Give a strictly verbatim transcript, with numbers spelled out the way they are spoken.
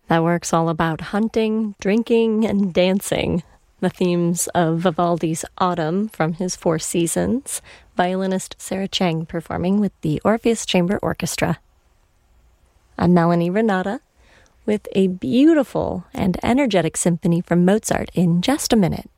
That work's all about hunting, drinking, and dancing. The themes of Vivaldi's Autumn from his Four Seasons. Violinist Sarah Chang performing with the Orpheus Chamber Orchestra. I'm Melanie Renata with a beautiful and energetic symphony from Mozart in just a minute.